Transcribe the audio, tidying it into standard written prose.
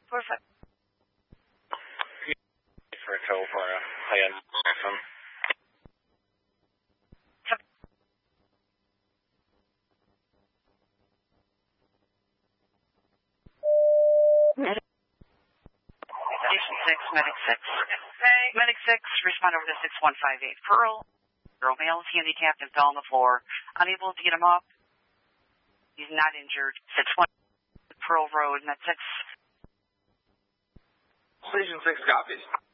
Perfect. For a tow for a high-end person. Station 6, Medic 6. Hey. Medic 6, respond over to 6158. Pearl. Male is handicapped and fell on the floor. Unable to get him up. He's not injured. 61 Pearl Road, Med 6. Station 6 copies.